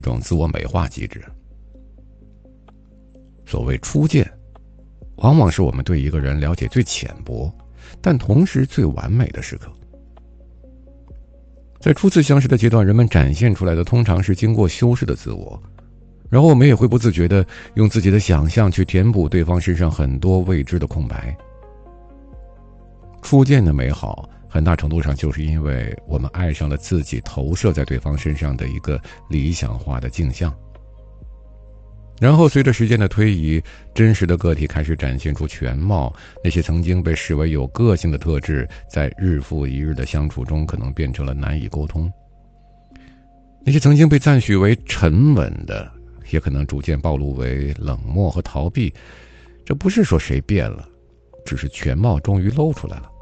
一种自我美化机制。所谓初见，往往是我们对一个人了解最浅薄，但同时最完美的时刻。在初次相识的阶段，人们展现出来的通常是经过修饰的自我，然后我们也会不自觉地用自己的想象去填补对方身上很多未知的空白。初见的美好，很大程度上就是因为我们爱上了自己投射在对方身上的一个理想化的镜像。然后随着时间的推移，真实的个体开始展现出全貌，那些曾经被视为有个性的特质，在日复一日的相处中可能变成了难以沟通。那些曾经被赞许为沉稳的，也可能逐渐暴露为冷漠和逃避。这不是说谁变了，只是全貌终于露出来了。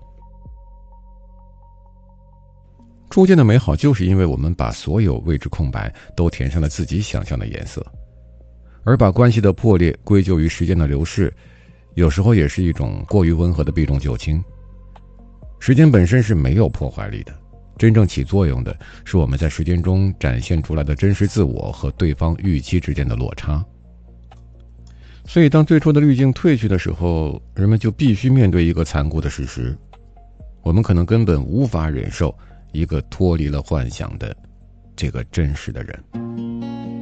初见的美好，就是因为我们把所有未知空白都填上了自己想象的颜色，而把关系的破裂归咎于时间的流逝，有时候也是一种过于温和的避重就轻。时间本身是没有破坏力的，真正起作用的是我们在时间中展现出来的真实自我和对方预期之间的落差。所以当最初的滤镜褪去的时候，人们就必须面对一个残酷的事实，我们可能根本无法忍受一个脱离了幻想的这个真实的人。